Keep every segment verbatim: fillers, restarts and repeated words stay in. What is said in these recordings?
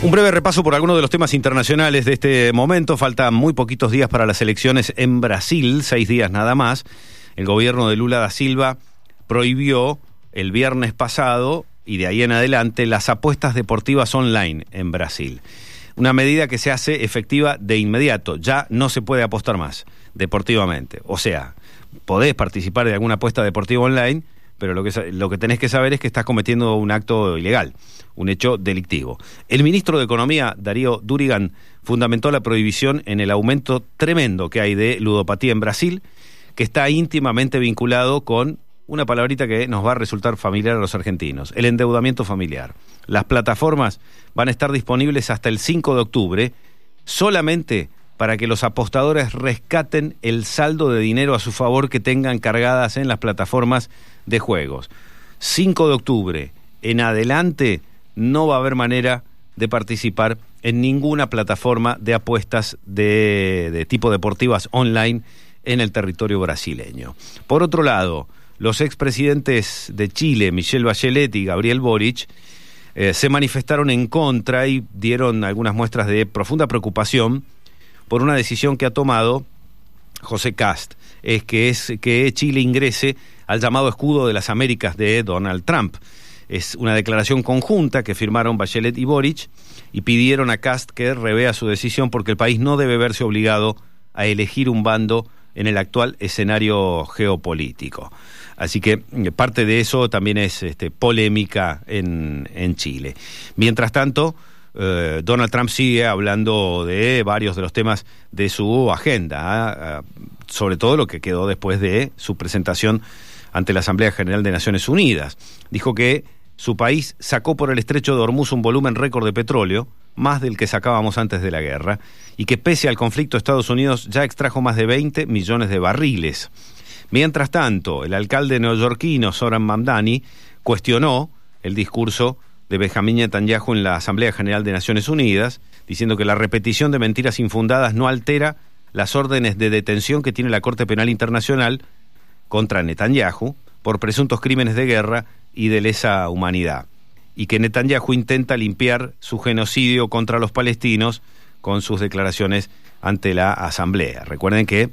Un breve repaso por algunos de los temas internacionales de este momento. Faltan muy poquitos días para las elecciones en Brasil, seis días nada más. El gobierno de Lula da Silva prohibió el viernes pasado y de ahí en adelante las apuestas deportivas online en Brasil. Una medida que se hace efectiva de inmediato. Ya no se puede apostar más deportivamente. O sea, podés participar de alguna apuesta deportiva online, pero lo que, lo que tenés que saber es que estás cometiendo un acto ilegal, un hecho delictivo. El ministro de Economía, Darío Durigan, fundamentó la prohibición en el aumento tremendo que hay de ludopatía en Brasil, que está íntimamente vinculado con una palabrita que nos va a resultar familiar a los argentinos: el endeudamiento familiar. Las plataformas van a estar disponibles hasta el cinco de octubre, solamente para que los apostadores rescaten el saldo de dinero a su favor que tengan cargadas en las plataformas de juegos. cinco de octubre en adelante no va a haber manera de participar en ninguna plataforma de apuestas de, de tipo deportivas online en el territorio brasileño. Por otro lado, los expresidentes de Chile, Michelle Bachelet y Gabriel Boric, eh, se manifestaron en contra y dieron algunas muestras de profunda preocupación por una decisión que ha tomado José Kast, es que es que Chile ingrese al llamado escudo de las Américas de Donald Trump. Es una declaración conjunta que firmaron Bachelet y Boric y pidieron a Kast que revea su decisión porque el país no debe verse obligado a elegir un bando en el actual escenario geopolítico. Así que parte de eso también es este, polémica en, en Chile. Mientras tanto, eh, Donald Trump sigue hablando de varios de los temas de su agenda, ¿eh? Sobre todo lo que quedó después de su presentación ante la Asamblea General de Naciones Unidas. Dijo que su país sacó por el estrecho de Hormuz un volumen récord de petróleo, más del que sacábamos antes de la guerra, y que pese al conflicto Estados Unidos ya extrajo más de veinte millones de barriles. Mientras tanto, el alcalde neoyorquino Zohran Mamdani cuestionó el discurso de Benjamín Netanyahu en la Asamblea General de Naciones Unidas, diciendo que la repetición de mentiras infundadas no altera las órdenes de detención que tiene la Corte Penal Internacional contra Netanyahu por presuntos crímenes de guerra y de lesa humanidad, y que Netanyahu intenta limpiar su genocidio contra los palestinos con sus declaraciones ante la Asamblea. Recuerden que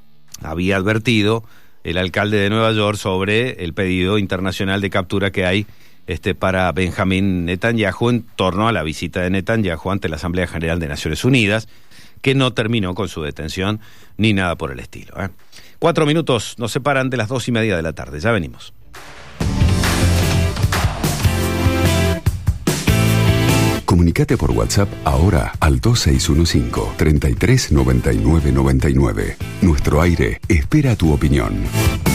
había advertido el alcalde de Nueva York sobre el pedido internacional de captura que hay este, para Benjamín Netanyahu en torno a la visita de Netanyahu ante la Asamblea General de Naciones Unidas, que no terminó con su detención ni nada por el estilo, ¿eh? Cuatro minutos nos separan de las dos y media de la tarde. Ya venimos. Comunicate por WhatsApp ahora al dos seis uno cinco, treinta y tres noventa y nueve noventa y nueve. Nuestro aire espera tu opinión.